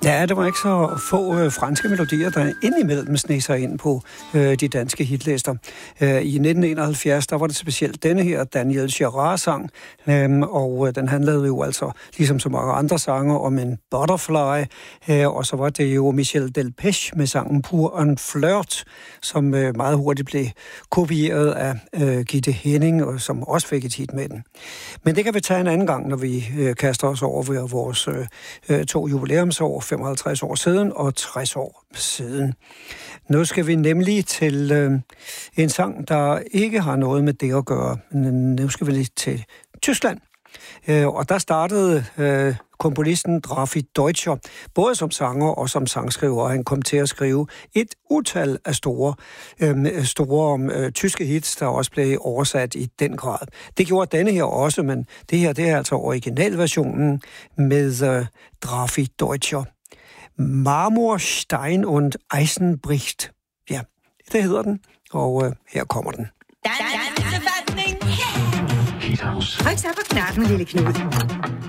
Ja, det var ikke så få franske melodier, der indimellem sneg sig ind på de danske hitlister. I 1971, der var det specielt denne her Daniel Girard-sang, og den handlede jo altså, ligesom så mange andre sange, om en butterfly, og så var det jo Michel Delpech med sangen Pour un flirt, som meget hurtigt blev kopieret af Gitte Henning, og som også fik et hit med den. Men det kan vi tage en anden gang, når vi kaster os over ved vores 2 jubilæumsår, 55 år siden og 60 år siden. Nu skal vi nemlig til en sang, der ikke har noget med det at gøre. Nu skal vi lige til Tyskland. Og der startede komponisten Drafi Deutscher, både som sanger og som sangskriver. Han kom til at skrive et utal af store tyske hits, der også blev oversat i den grad. Det gjorde denne her også, men det her det er altså originalversionen med Drafi Deutscher. Marmor, Stein und Eisen bricht. Ja, det hedder den, og her kommer den. Tryk så på knappen, lille Knud.